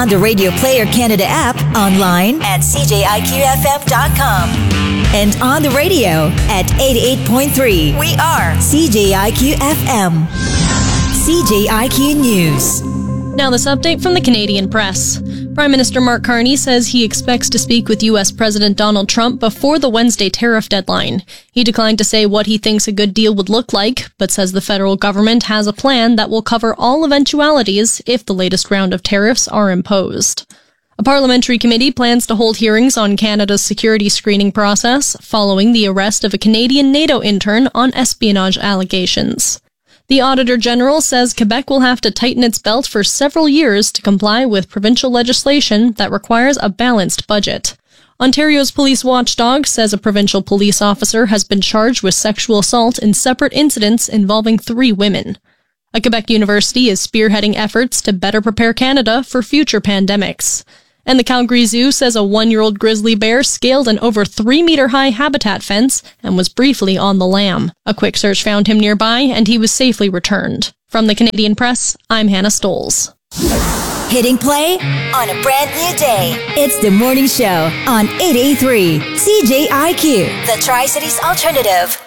on the Radio Player Canada app, online at cjiqfm.com, and on the radio at 88.3. We are CJIQ-FM. CJIQ News. Now this update from the Canadian Press. Prime Minister Mark Carney says he expects to speak with U.S. President Donald Trump before the Wednesday tariff deadline. He declined to say what he thinks a good deal would look like, but says the federal government has a plan that will cover all eventualities if the latest round of tariffs are imposed. A parliamentary committee plans to hold hearings on Canada's security screening process following the arrest of a Canadian NATO intern on espionage allegations. The Auditor General says Quebec will have to tighten its belt for several years to comply with provincial legislation that requires a balanced budget. Ontario's police watchdog says a provincial police officer has been charged with sexual assault in separate incidents involving 3 women. A Quebec university is spearheading efforts to better prepare Canada for future pandemics. And the Calgary Zoo says a 1-year-old grizzly bear scaled an over 3-meter-high habitat fence and was briefly on the lam. A quick search found him nearby, and he was safely returned. From the Canadian Press, I'm Hannah Stoles. Hitting play on a brand new day. It's the morning show on 88.3 CJIQ, the Tri-Cities Alternative.